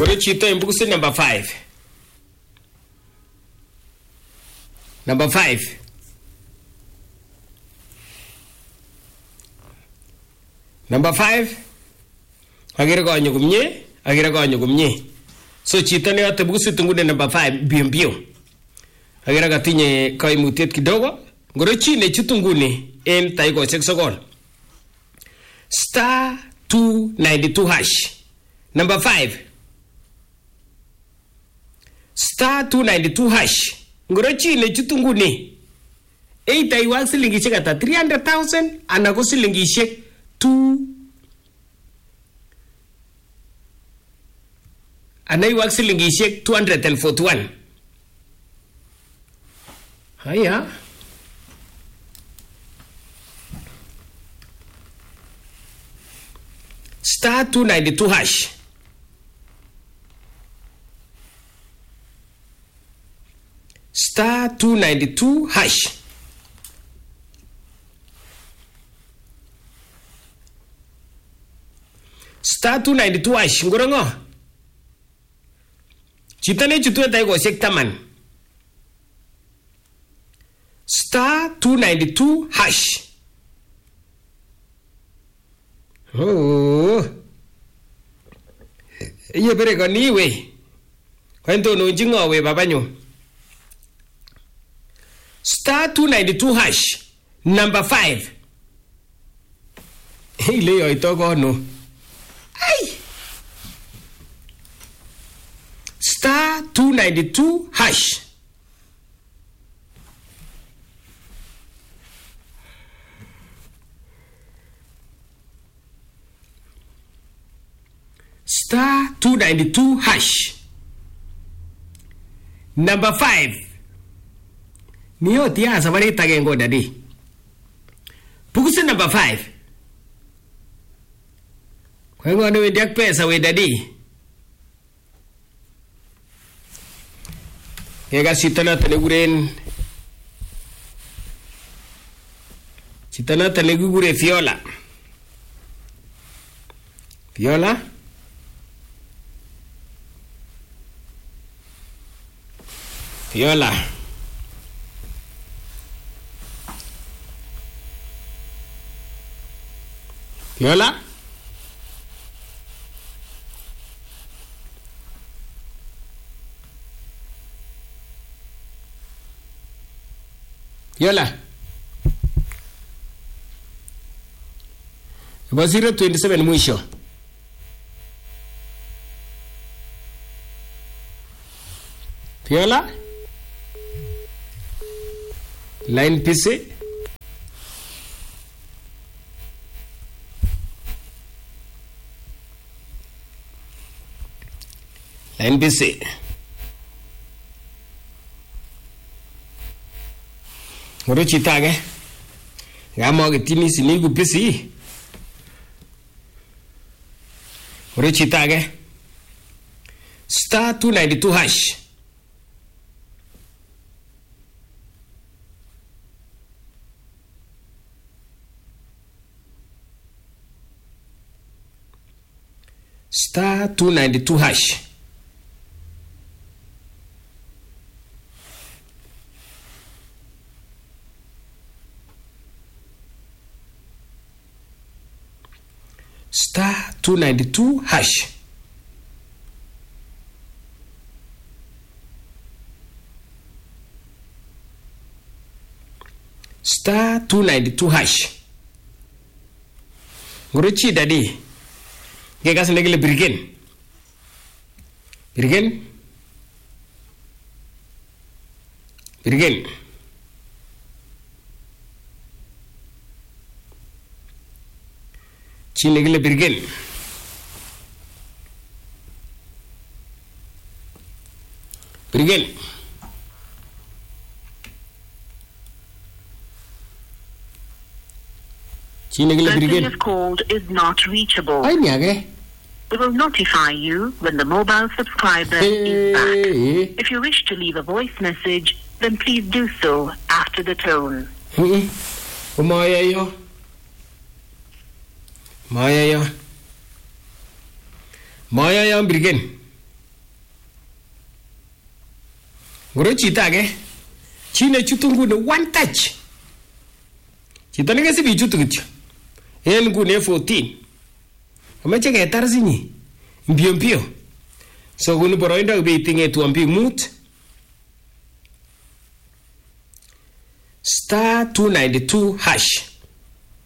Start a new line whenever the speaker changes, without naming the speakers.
Ngoro chito imbukusi number 5. Number 5. Number 5. Agere konyo kumye. So chito ne yote bukusi tungude number 5 mbio. Agere katinye kaimutiet kidogo. Ngoro chine chutunguni en taiko sokol. Star 292 hash. Number 5. Star 292 hash. Ngoro chine chutunguni. Eita iwak silingishek ata 300,000 ana ko silingishek 2 ana iwak silingishek 241. Haya. Star 292 hash. Star 292 hash. Star 292 hash. Ngorongo. Chito ne chutu eta iko shek taman. Star 292 hash. Oh. Iye bere koni we. Kwento no jingo we babanyo. Star 292 hash. Number 5. Ile yo itoko no. Ay. Star 292 hash. Star 292 hash. Number 5. Niyo tiya sabari tagengo dadi. Pukusin number 5. Kwengo no diak pesa we dadi. Kega sitana teneguren. Sitana tenegure Fiola. Fiola. Fiola. Fiola. Fiola. About 027 mwisho. Fiola. Line PC. Line PC. Ngoro chitage. Ngamo getini sinigu PC. Ngoro chitage. Star 292 hash. Star 292 hash. Star 292 hash. Star 292 hash. Nguruchi dadi. Gegas negele Birgen. Birgen. Birgen. Negele Birgen. Birgen.
The person you have called is not reachable.
Ay, niage.
We will notify you when the mobile subscriber is back. If you wish to leave a voice message, then please do so after the tone.
Maya yo. Maya yo. Maya yo Birgen. Ngoro chito age. Chine chutu nguni one touch. Chito nekesibi chutu kityo. En nguni 14. Amache ketar sinyi. Mbio. So kuni boroindo ibetinge tuambi mut. *292 #